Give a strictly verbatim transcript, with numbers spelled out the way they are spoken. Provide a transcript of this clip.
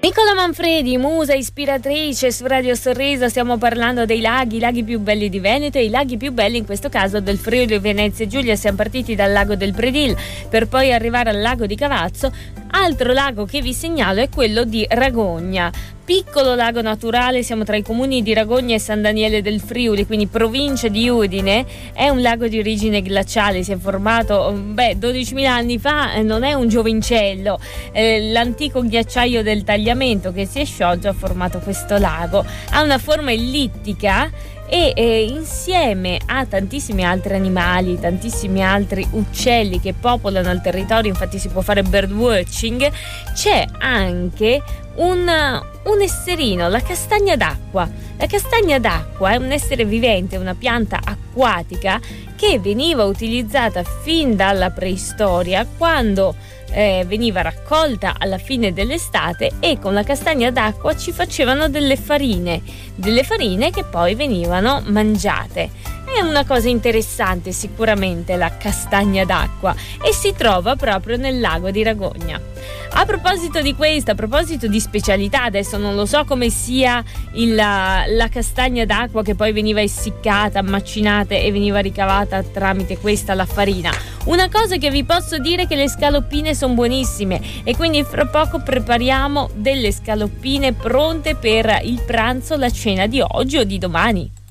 Nicola Manfredi, musa ispiratrice su Radio Sorriso. Stiamo parlando dei laghi, i laghi più belli di Veneto e i laghi più belli in questo caso del Friuli Venezia Giulia. Siamo partiti dal lago del Predil per poi arrivare al lago di Cavazzo. Altro lago che vi segnalo è quello di Ragogna, piccolo lago naturale, siamo tra i comuni di Ragogna e San Daniele del Friuli, quindi provincia di Udine. È un lago di origine glaciale, si è formato beh dodicimila anni fa, non è un giovincello. Eh, l'antico ghiacciaio del tagliamento che si è sciolto ha formato questo lago. Ha una forma ellittica e eh, insieme a tantissimi altri animali, tantissimi altri uccelli che popolano il territorio, infatti si può fare birdwatching, c'è anche un, un esserino, la castagna d'acqua. La castagna d'acqua è un essere vivente, una pianta acquatica che veniva utilizzata fin dalla preistoria, quando eh, veniva raccolta alla fine dell'estate, e con la castagna d'acqua ci facevano delle farine, delle farine che poi venivano mangiate. È una cosa interessante sicuramente la castagna d'acqua, e si trova proprio nel lago di Ragogna. A proposito di questo, a proposito di specialità, adesso non lo so come sia il, la, la castagna d'acqua che poi veniva essiccata, macinata e veniva ricavata tramite questa la farina. Una cosa che vi posso dire è che le scaloppine sono buonissime, e quindi fra poco prepariamo delle scaloppine pronte per il pranzo, la cena di oggi o di domani.